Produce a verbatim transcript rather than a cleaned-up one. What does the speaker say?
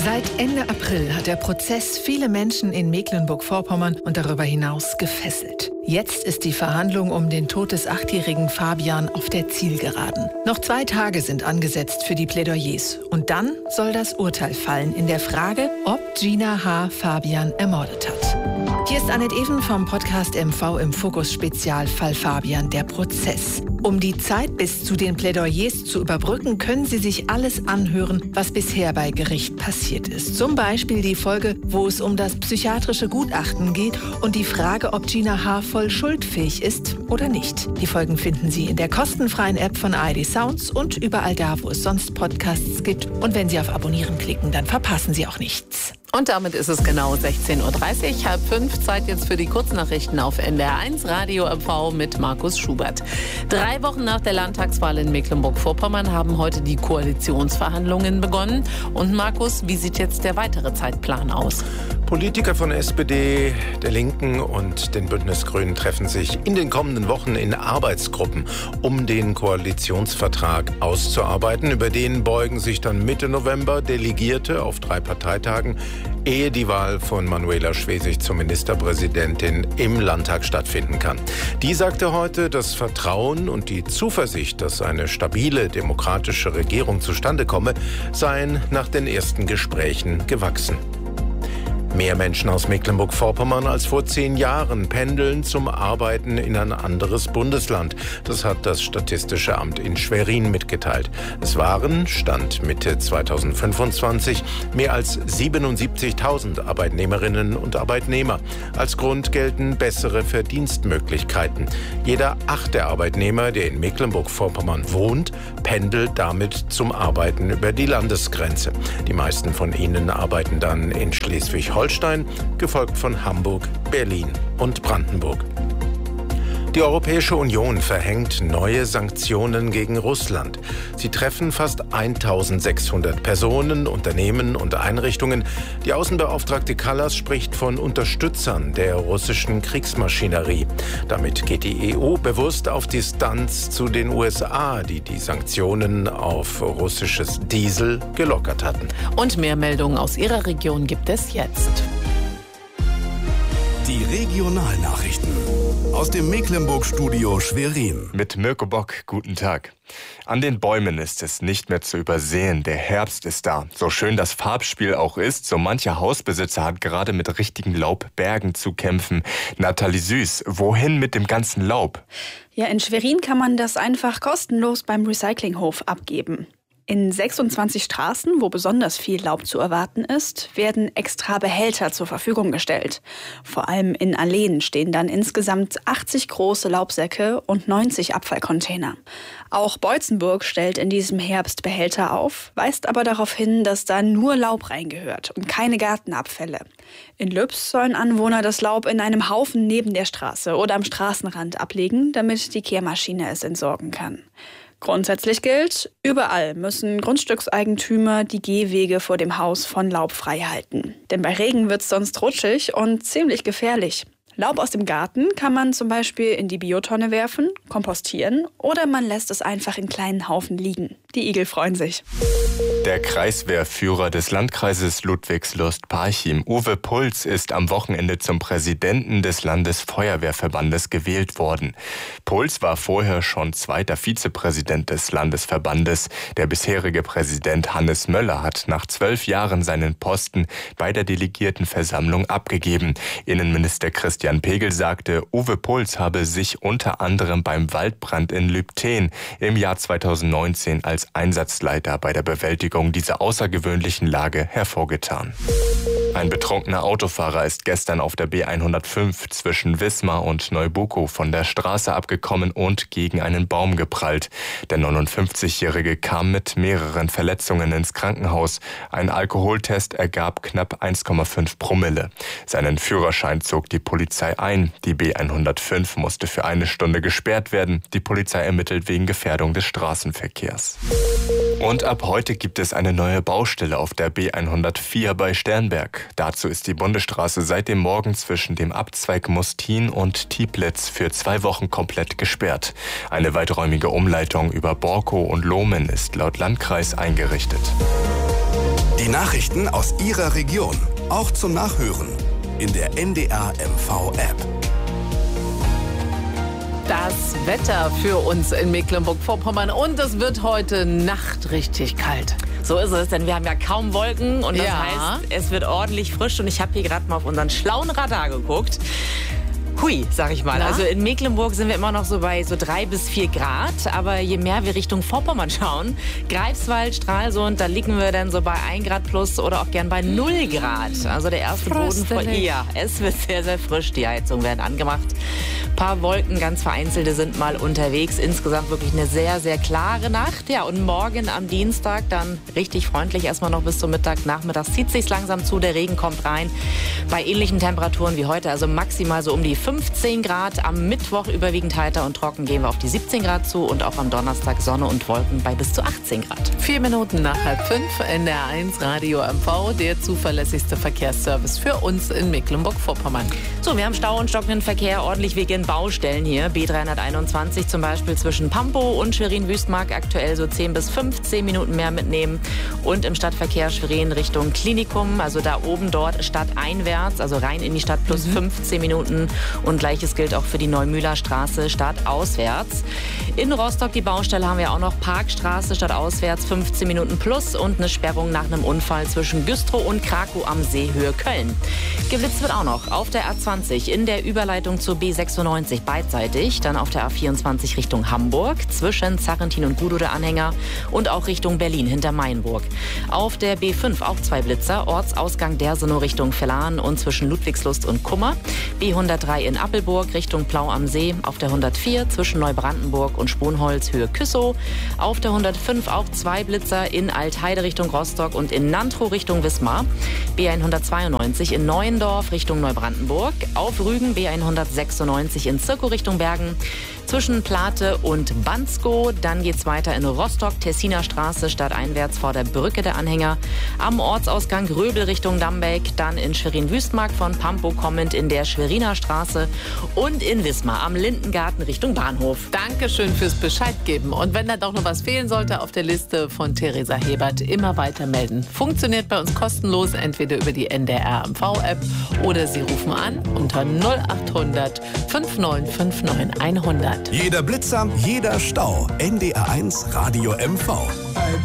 Seit Ende April hat der Prozess viele Menschen in Mecklenburg-Vorpommern und darüber hinaus gefesselt. Jetzt ist die Verhandlung um den Tod des achtjährigen Fabian auf der Zielgeraden. Noch zwei Tage sind angesetzt für die Plädoyers. Und dann soll das Urteil fallen in der Frage, ob Gina H. Fabian ermordet hat. Hier ist Annette Even vom Podcast M V im Fokus Spezial Fall Fabian, der Prozess. Um die Zeit bis zu den Plädoyers zu überbrücken, können Sie sich alles anhören, was bisher bei Gericht passiert ist. Zum Beispiel die Folge, wo es um das psychiatrische Gutachten geht und die Frage, ob Gina H. voll schuldfähig ist oder nicht. Die Folgen finden Sie in der kostenfreien App von A R D Sounds und überall da, wo es sonst Podcasts gibt. Und wenn Sie auf Abonnieren klicken, dann verpassen Sie auch nichts. Und damit ist es genau sechzehn Uhr dreißig, halb fünf. Zeit jetzt für die Kurznachrichten auf N D R eins Radio M V mit Markus Schubert. Drei Wochen nach der Landtagswahl in Mecklenburg-Vorpommern haben heute die Koalitionsverhandlungen begonnen. Und Markus, wie sieht jetzt der weitere Zeitplan aus? Politiker von S P D, der Linken und den Bündnisgrünen treffen sich in den kommenden Wochen in Arbeitsgruppen, um den Koalitionsvertrag auszuarbeiten. Über den beugen sich dann Mitte November Delegierte auf drei Parteitagen, ehe die Wahl von Manuela Schwesig zur Ministerpräsidentin im Landtag stattfinden kann. Die sagte heute, das Vertrauen und die Zuversicht, dass eine stabile demokratische Regierung zustande komme, seien nach den ersten Gesprächen gewachsen. Mehr Menschen aus Mecklenburg-Vorpommern als vor zehn Jahren pendeln zum Arbeiten in ein anderes Bundesland. Das hat das Statistische Amt in Schwerin mitgeteilt. Es waren, Stand Mitte zweitausendfünfundzwanzig, mehr als siebenundsiebzigtausend Arbeitnehmerinnen und Arbeitnehmer. Als Grund gelten bessere Verdienstmöglichkeiten. Jeder achte Arbeitnehmer, der in Mecklenburg-Vorpommern wohnt, pendelt damit zum Arbeiten über die Landesgrenze. Die meisten von ihnen arbeiten dann in Schleswig-Holstein, gefolgt von Hamburg, Berlin und Brandenburg. Die Europäische Union verhängt neue Sanktionen gegen Russland. Sie treffen fast eintausendsechshundert Personen, Unternehmen und Einrichtungen. Die Außenbeauftragte Kallas spricht von Unterstützern der russischen Kriegsmaschinerie. Damit geht die E U bewusst auf Distanz zu den U S A, die die Sanktionen auf russisches Diesel gelockert hatten. Und mehr Meldungen aus Ihrer Region gibt es jetzt. Die Regionalnachrichten aus dem Mecklenburg-Studio Schwerin. Mit Mirko Bock, guten Tag. An den Bäumen ist es nicht mehr zu übersehen. Der Herbst ist da. So schön das Farbspiel auch ist, so mancher Hausbesitzer hat gerade mit richtigen Laubbergen zu kämpfen. Nathalie Süß, wohin mit dem ganzen Laub? Ja, in Schwerin kann man das einfach kostenlos beim Recyclinghof abgeben. In sechsundzwanzig Straßen, wo besonders viel Laub zu erwarten ist, werden extra Behälter zur Verfügung gestellt. Vor allem in Alleen stehen dann insgesamt achtzig große Laubsäcke und neunzig Abfallcontainer. Auch Beutzenburg stellt in diesem Herbst Behälter auf, weist aber darauf hin, dass da nur Laub reingehört und keine Gartenabfälle. In Lübs sollen Anwohner das Laub in einem Haufen neben der Straße oder am Straßenrand ablegen, damit die Kehrmaschine es entsorgen kann. Grundsätzlich gilt, überall müssen Grundstückseigentümer die Gehwege vor dem Haus von Laub frei halten. Denn bei Regen wird es sonst rutschig und ziemlich gefährlich. Laub aus dem Garten kann man zum Beispiel in die Biotonne werfen, kompostieren oder man lässt es einfach in kleinen Haufen liegen. Die Igel freuen sich. Der Kreiswehrführer des Landkreises Ludwigslust-Parchim, Uwe Puls, ist am Wochenende zum Präsidenten des Landesfeuerwehrverbandes gewählt worden. Puls war vorher schon zweiter Vizepräsident des Landesverbandes. Der bisherige Präsident Hannes Möller hat nach zwölf Jahren seinen Posten bei der Delegiertenversammlung abgegeben. Innenminister Christian Pegel sagte, Uwe Puls habe sich unter anderem beim Waldbrand in Lübten im Jahr zweitausendneunzehn als Einsatzleiter bei der Bewältigung dieser außergewöhnlichen Lage hervorgetan. Ein betrunkener Autofahrer ist gestern auf der B hundertfünf zwischen Wismar und Neubuko von der Straße abgekommen und gegen einen Baum geprallt. Der neunundfünfzigjährige kam mit mehreren Verletzungen ins Krankenhaus. Ein Alkoholtest ergab knapp eins Komma fünf Promille. Seinen Führerschein zog die Polizei ein. Die B hundertfünf musste für eine Stunde gesperrt werden. Die Polizei ermittelt wegen Gefährdung des Straßenverkehrs. Und ab heute gibt es eine neue Baustelle auf der B hundertvier bei Sternberg. Dazu ist die Bundesstraße seit dem Morgen zwischen dem Abzweig Mustin und Tieplitz für zwei Wochen komplett gesperrt. Eine weiträumige Umleitung über Borkow und Lohmen ist laut Landkreis eingerichtet. Die Nachrichten aus Ihrer Region, auch zum Nachhören in der N D R M V-App. Das Wetter für uns in Mecklenburg-Vorpommern und es wird heute Nacht richtig kalt. So ist es, denn wir haben ja kaum Wolken und das Ja. heißt, es wird ordentlich frisch und ich habe hier gerade mal auf unseren schlauen Radar geguckt. Hui, sag ich mal. Na? Also in Mecklenburg sind wir immer noch so bei so drei bis vier Grad. Aber je mehr wir Richtung Vorpommern schauen, Greifswald, Stralsund, da liegen wir dann so bei ein Grad plus oder auch gern bei null Grad. Also der erste Boden vor Fröstelig. ihr. Es wird sehr, sehr frisch. Die Heizungen werden angemacht. Ein paar Wolken, ganz vereinzelte sind mal unterwegs. Insgesamt wirklich eine sehr, sehr klare Nacht. Ja, und morgen am Dienstag dann richtig freundlich. Erstmal noch bis zum Mittag. Nachmittags zieht sich's langsam zu. Der Regen kommt rein. Bei ähnlichen Temperaturen wie heute. Also maximal so um die fünfzehn Grad. Am Mittwoch überwiegend heiter und trocken gehen wir auf die siebzehn Grad zu. Und auch am Donnerstag Sonne und Wolken bei bis zu achtzehn Grad. Vier Minuten nach halb fünf, N D R eins Radio M V, der zuverlässigste Verkehrsservice für uns in Mecklenburg-Vorpommern. So, wir haben Stau und stockenden Verkehr ordentlich wegen Baustellen hier. B dreihunderteinundzwanzig zum Beispiel zwischen Pampow und Schwerin-Wüstmark aktuell so zehn bis fünfzehn Minuten mehr mitnehmen. Und im Stadtverkehr Schwerin Richtung Klinikum, also da oben dort stadteinwärts, also rein in die Stadt plus fünfzehn Minuten. Und gleiches gilt auch für die Neumühler Straße stadtauswärts. In Rostock die Baustelle haben wir auch noch Parkstraße stadtauswärts fünfzehn Minuten plus und eine Sperrung nach einem Unfall zwischen Güstrow und Krakow am See Höhe Köln. Geblitzt wird auch noch auf der A zwanzig in der Überleitung zur B sechsundneunzig beidseitig, dann auf der A vierundzwanzig Richtung Hamburg, zwischen Zarrentin und Gudow der Anhänger und auch Richtung Berlin hinter Mainburg. Auf der B fünf auch zwei Blitzer, Ortsausgang Dersenow Richtung Villahn und zwischen Ludwigslust und Kummer. B hundertdrei in Appelburg Richtung Plau am See, auf der hundertvier zwischen Neubrandenburg und Sponholz Höhe Küssow. Auf der hundertfünf auch zwei Blitzer in Altheide Richtung Rostock und in Nantrow Richtung Wismar. B hundertzweiundneunzig in Neuendorf Richtung Neubrandenburg. Auf Rügen B hundertsechsundneunzig in Zirkow Richtung Bergen. Zwischen Plate und Bansko. Dann geht's weiter in Rostock, Tessiner Straße stadteinwärts vor der Brücke der Anhänger. Am Ortsausgang Röbel Richtung Dambeck. Dann in Schwerin-Wüstmark von Pampow kommend in der Schweriner Straße. Und in Wismar am Lindengarten Richtung Bahnhof. Dankeschön fürs Bescheid geben. Und wenn da doch noch was fehlen sollte auf der Liste von Theresa Hebert, immer weiter melden. Funktioniert bei uns kostenlos, entweder über die N D R M V-App oder Sie rufen an unter null acht hundert fünfundneunzig neunundfünfzig hundert. Jeder Blitzer, jeder Stau. N D R eins Radio M V.